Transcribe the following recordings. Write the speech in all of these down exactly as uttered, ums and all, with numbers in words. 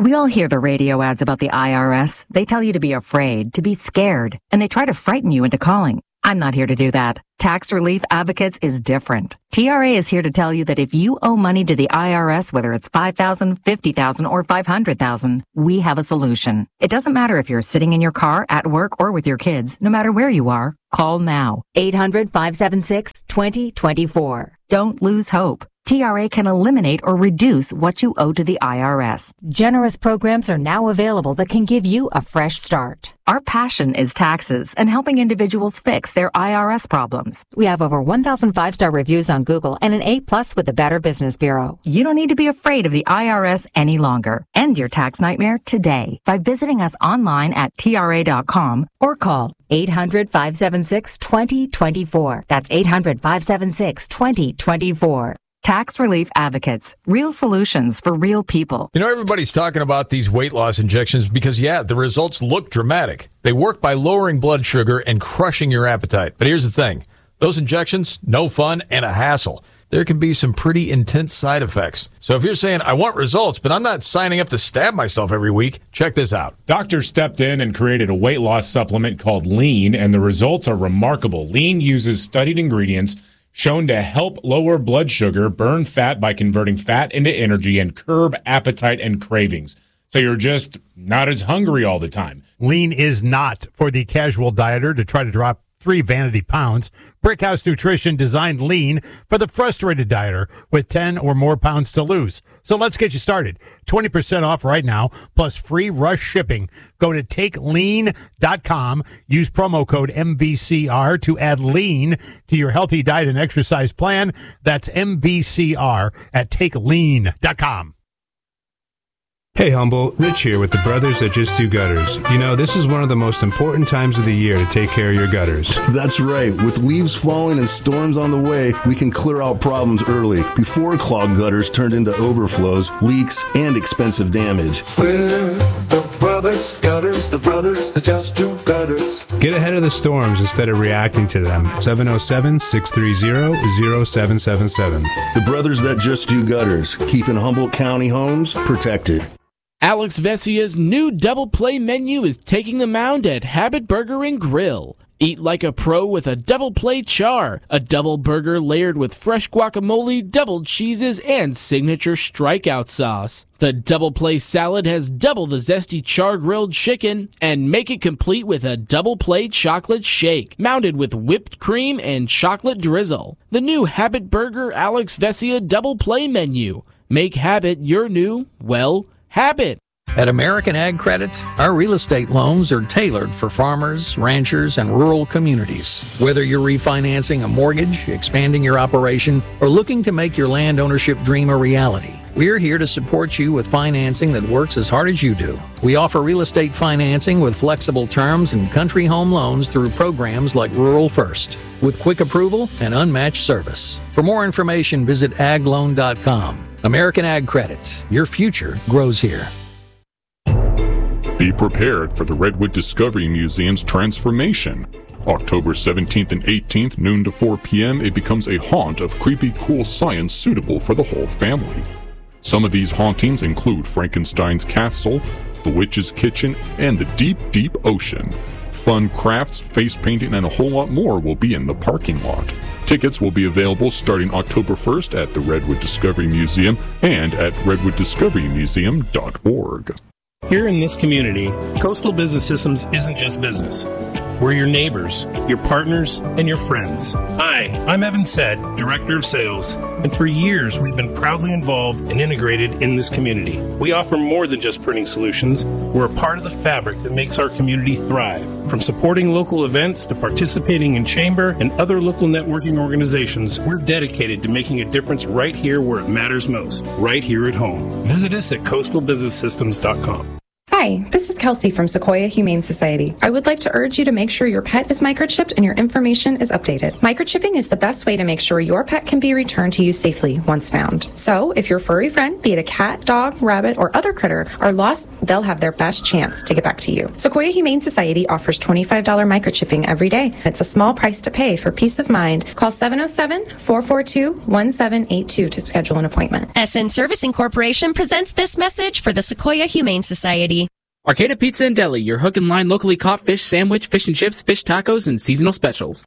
We all hear the radio ads about the I R S. They tell you to be afraid, to be scared, and they try to frighten you into calling. I'm not here to do that. Tax Relief Advocates is different. T R A is here to tell you that if you owe money to the I R S, whether it's five thousand dollars, fifty thousand dollars, or five hundred thousand dollars, we have a solution. It doesn't matter if you're sitting in your car, at work, or with your kids. No matter where you are, call now. eight hundred, five seven six, two zero two four. Don't lose hope. T R A can eliminate or reduce what you owe to the I R S. Generous programs are now available that can give you a fresh start. Our passion is taxes and helping individuals fix their I R S problems. We have over one thousand five-star reviews on Google and an A plus with the Better Business Bureau. You don't need to be afraid of the I R S any longer. End your tax nightmare today by visiting us online at T R A dot com or call eight hundred, five seven six, two zero two four. That's eight hundred, five seven six, two zero two four. Tax Relief Advocates. Real solutions for real people. You know, everybody's talking about these weight loss injections because, yeah, the results look dramatic. They work by lowering blood sugar and crushing your appetite. But here's the thing. Those injections, no fun and a hassle. There can be some pretty intense side effects. So if you're saying, I want results, but I'm not signing up to stab myself every week, check this out. Doctors stepped in and created a weight loss supplement called Lean, and the results are remarkable. Lean uses studied ingredients shown to help lower blood sugar, burn fat by converting fat into energy, and curb appetite and cravings. So you're just not as hungry all the time. Lean is not for the casual dieter to try to drop three vanity pounds. Brickhouse Nutrition designed Lean for the frustrated dieter with ten or more pounds to lose. So let's get you started. twenty percent off right now, plus free rush shipping. Go to take lean dot com. Use promo code M V C R to add Lean to your healthy diet and exercise plan. That's M V C R at take lean dot com. Hey Humboldt, Rich here with the Brothers That Just Do Gutters. You know, this is one of the most important times of the year to take care of your gutters. That's right. With leaves falling and storms on the way, we can clear out problems early before clogged gutters turned into overflows, leaks, and expensive damage. We're the Brothers Gutters, the Brothers That Just Do Gutters. Get ahead of the storms instead of reacting to them. seven oh seven, six three zero, zero seven seven seven. The Brothers That Just Do Gutters, keeping Humboldt County homes protected. Alex Vessia's new double play menu is taking the mound at Habit Burger and Grill. Eat like a pro with a double play char, a double burger layered with fresh guacamole, double cheeses, and signature strikeout sauce. The double play salad has double the zesty char grilled chicken, and make it complete with a double play chocolate shake, mounted with whipped cream and chocolate drizzle. The new Habit Burger Alex Vessia double play menu. Make Habit your new, well, habit. At American Ag Credit, our real estate loans are tailored for farmers, ranchers, and rural communities. Whether you're refinancing a mortgage, expanding your operation, or looking to make your land ownership dream a reality, we're here to support you with financing that works as hard as you do. We offer real estate financing with flexible terms and country home loans through programs like Rural First, with quick approval and unmatched service. For more information, visit ag loan dot com. American Ag Credit. Your future grows here. Be prepared for the Redwood Discovery Museum's transformation. October seventeenth and eighteenth, noon to four p.m., it becomes a haunt of creepy, cool science suitable for the whole family. Some of these hauntings include Frankenstein's castle, the witch's kitchen, and the deep, deep ocean. Fun crafts, face painting, and a whole lot more will be in the parking lot. Tickets will be available starting October first at the Redwood Discovery Museum and at redwood discovery museum dot org. Here in this community, Coastal Business Systems isn't just business. We're your neighbors, your partners, and your friends. Hi, I'm Evan Sedd, Director of Sales, and for years we've been proudly involved and integrated in this community. We offer more than just printing solutions. We're a part of the fabric that makes our community thrive. From supporting local events to participating in chamber and other local networking organizations, we're dedicated to making a difference right here where it matters most, right here at home. Visit us at coastal business systems dot com. Hi, this is Kelsey from Sequoia Humane Society. I would like to urge you to make sure your pet is microchipped and your information is updated. Microchipping is the best way to make sure your pet can be returned to you safely once found. So, if your furry friend, be it a cat, dog, rabbit, or other critter, are lost, they'll have their best chance to get back to you. Sequoia Humane Society offers twenty-five dollars microchipping every day. It's a small price to pay for peace of mind. Call seven oh seven, four four two, one seven eight two to schedule an appointment. S N Servicing Corporation presents this message for the Sequoia Humane Society. Arcata Pizza and Deli, your hook and line locally caught fish sandwich, fish and chips, fish tacos, and seasonal specials.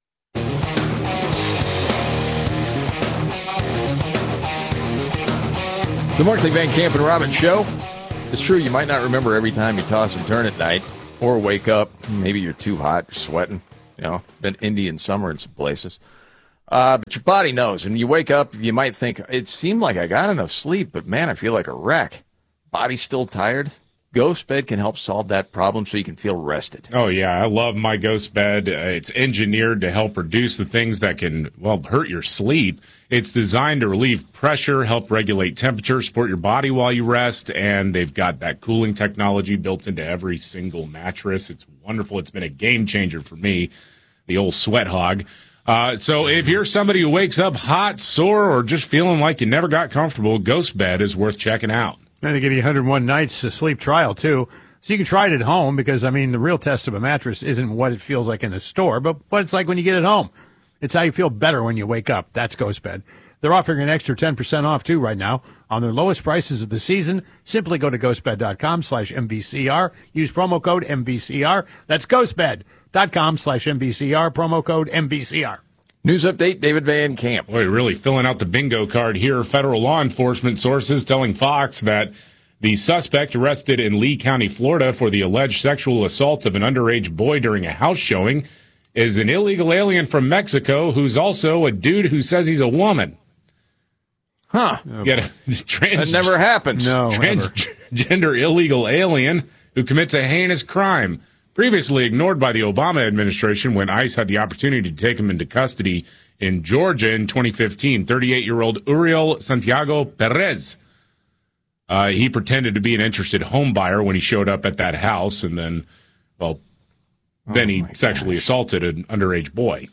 The Markley, Van Camp, and Robbins Show. It's true, you might not remember every time you toss and turn at night or wake up. Maybe you're too hot, you're sweating. You know, been Indian summer in some places. Uh, but your body knows. And you wake up, you might think, it seemed like I got enough sleep, but man, I feel like a wreck. Body's still tired. Ghost Bed can help solve that problem so you can feel rested. Oh, yeah. I love my Ghost Bed. Uh, it's engineered to help reduce the things that can, well, hurt your sleep. It's designed to relieve pressure, help regulate temperature, support your body while you rest, and they've got that cooling technology built into every single mattress. It's wonderful. It's been a game changer for me, the old sweat hog. Uh, so if you're somebody who wakes up hot, sore, or just feeling like you never got comfortable, Ghost Bed is worth checking out. And they give you one hundred one nights to sleep trial, too. So you can try it at home because, I mean, the real test of a mattress isn't what it feels like in the store, but what it's like when you get it home. It's how you feel better when you wake up. That's Ghost Bed. They're offering an extra ten percent off, too, right now on their lowest prices of the season. Simply go to ghostbed.com slash MVCR. Use promo code M V C R. That's ghostbed.com slash MVCR. Promo code M V C R. News update, David Van Camp. Boy, really filling out the bingo card here. Federal law enforcement sources telling Fox that the suspect arrested in Lee County, Florida for the alleged sexual assault of an underage boy during a house showing is an illegal alien from Mexico who's also a dude who says he's a woman. Huh. Yeah, trans- that never happens. No, transgender illegal alien who commits a heinous crime. Previously ignored by the Obama administration when ICE had the opportunity to take him into custody in Georgia in twenty fifteen. thirty-eight-year-old Uriel Santiago Perez. Uh, he pretended to be an interested home buyer when he showed up at that house, and then, well, then oh he sexually gosh. assaulted an underage boy.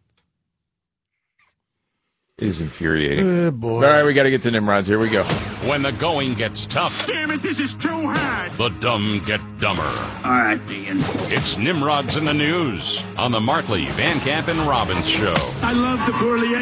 It is infuriating. Uh, boy. All right, we got to get to Nimrods. Here we go. When the going gets tough. Damn it, this is too hard. The dumb get dumber. All right, Dean. It's Nimrods in the News on the Markley, Van Camp, and Robbins Show. I love the poorly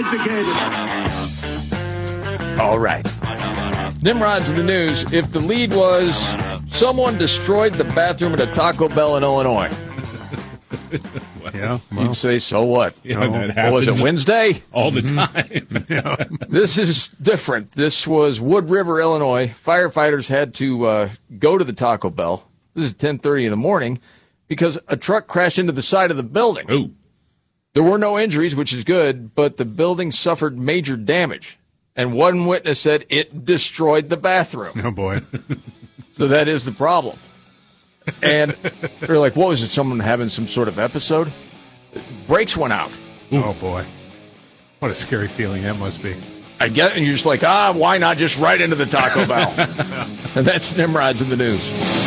educated. All right. Nimrods in the News. If the lead was someone destroyed the bathroom at a Taco Bell in Illinois. Yeah, well, you'd say, so what? Yeah, you know, that what was it, Wednesday? All the time. yeah. This is different. This was Wood River, Illinois. Firefighters had to uh, go to the Taco Bell. This is ten thirty in the morning because a truck crashed into the side of the building. Ooh. There were no injuries, which is good, but the building suffered major damage. And one witness said it destroyed the bathroom. Oh, boy. So that is the problem. And they're like, what was it, someone having some sort of episode? Brakes went out. Ooh. Oh, boy. What a scary feeling that must be. I get it, and you're just like, ah, why not just right into the Taco Bell? And that's Nimrods in the News.